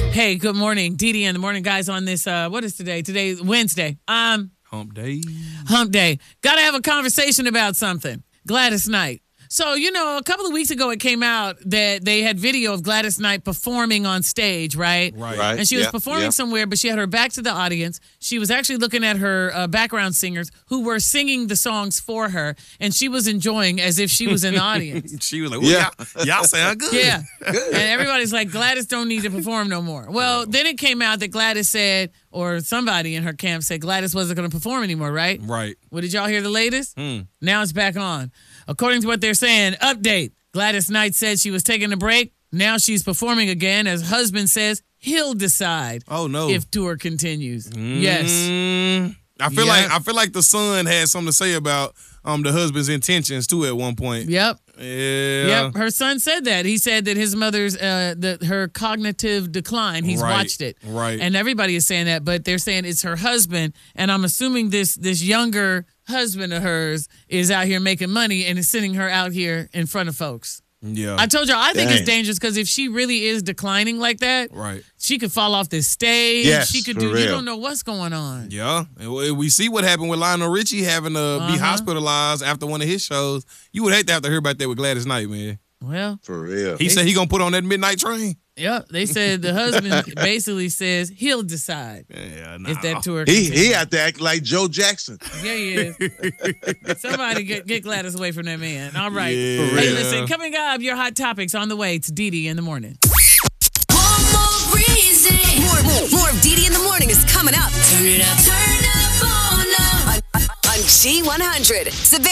Hey, good morning. Dee in the morning, guys, on this, what is today? Today's Wednesday. Hump day. Hump day. Got to have a conversation about something. Gladys Knight. So, a couple of weeks ago it came out that they had video of Gladys Knight performing on stage, right? Right. And she was performing somewhere, but she had her back to the audience. She was actually looking at her background singers who were singing the songs for her, and she was enjoying as if she was in the audience. She was like, y'all sound good. Yeah. And everybody's like, Gladys don't need to perform no more. Well, then it came out that Gladys said, or somebody in her camp said Gladys wasn't going to perform anymore, right? Right. Well, did y'all hear the latest? Now it's back on. According to what they're saying, update. Gladys Knight said she was taking a break. Now she's performing again. As husband says, he'll decide if tour continues. Yes. I feel like the son had something to say about the husband's intentions too at one point. Yep. Yeah. Yep. Her son said that. He said that his mother's her cognitive decline. He's watched it. Right. And everybody is saying that, but they're saying it's her husband. And I'm assuming this younger husband of hers is out here making money and is sending her out here in front of folks. Yeah. I told y'all, I think it's dangerous because if she really is declining like that, she could fall off this stage. Yes, she could for you real. don't know what's going on. Yeah. And we see what happened with Lionel Richie having to be hospitalized after one of his shows. You would hate to have to hear about that with Gladys Knight, man. Well, For real. He said he gonna put on that midnight train. yep. They said the husband basically says he'll decide if that tour continues. He had to act like Joe Jackson. Yeah, he is. Somebody get Gladys away from that man. All right. Yeah. Hey, listen, coming up, your hot topics on the way. It's Dee in the morning. One more reason. More of Dee in the morning is coming up. Turn it up. Turn up on G100.